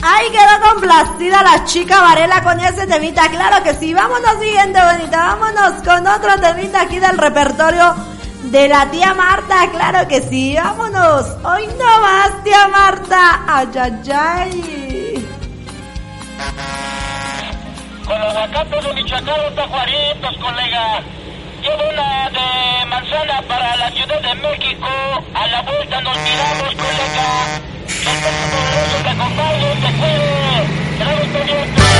Ay, quedó complacida la chica Varela con ese temita. Claro que sí. Vámonos, siguiente bonita. Vámonos con otro temita aquí del repertorio de la tía Marta. Claro que sí. Vámonos. Hoy no más, tía Marta. Ay, ay, ay. Con los aguacates de Michoacán, los tajuaritos, colega. Llevo una de manzana para la Ciudad de México. A la vuelta nos miramos, colega. El poderoso te acompañe, te cuide. Trae pendiente.